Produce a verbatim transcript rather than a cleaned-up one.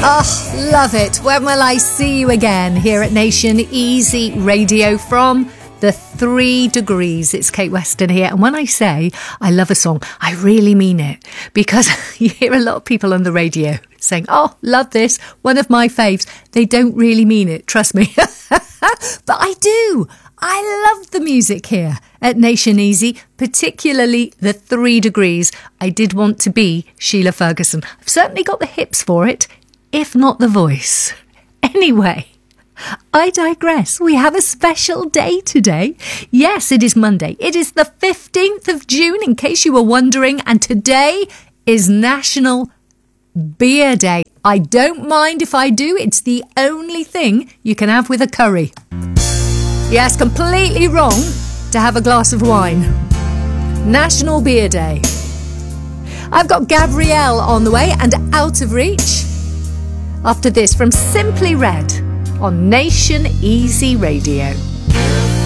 Oh, love it. When will I see you again here at Nation Easy Radio from the Three Degrees? It's Kate Weston here. And when I say I love a song, I really mean it. Because you hear a lot of people on the radio saying, oh, love this, one of my faves. They don't really mean it, trust me. But I do. I love the music here at Nation Easy, particularly the Three Degrees. I did want to be Sheila Ferguson. I've certainly got the hips for it, if not the voice. Anyway, I digress. We have a special day today. Yes, it is Monday. It is the fifteenth of June, in case you were wondering, and today is National Beer Day. I don't mind if I do. It's the only thing you can have with a curry. Yes, completely wrong to have a glass of wine. National Beer Day. I've got Gabrielle on the way and Out of Reach. After this, from Simply Red on Nation Easy Radio.